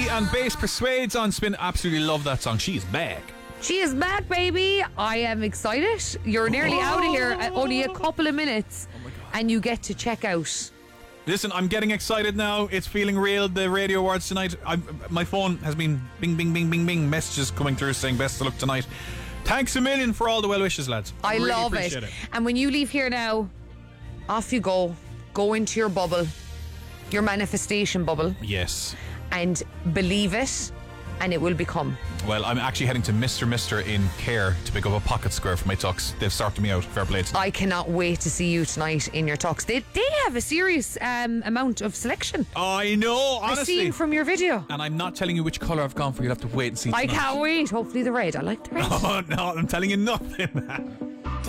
Lee and Bass Persuades on Spin. Absolutely love that song. She is back. She is back, baby. I am excited. You're nearly out of here. Only a couple of minutes. And you get to check out. Listen, I'm getting excited now. It's feeling real. The Radio Awards tonight. My phone has been bing, bing, bing, bing, bing. Messages coming through saying best of luck tonight. Thanks a million for all the well wishes, lads. I really love appreciate it. And when you leave here now, off you go. Go into your bubble, your manifestation bubble. Yes. And believe it, and it will become. Well, I'm actually heading to Mr. in Care to pick up a pocket square for my tux. They've sorted me out. Fair play to them. I cannot wait to see you tonight in your tux. They have a serious amount of selection. I know, honestly. I've seen from your video. And I'm not telling you which colour I've gone for. You'll have to wait and see tonight. I can't wait. Hopefully the red. I like the red. Oh, no, I'm telling you nothing.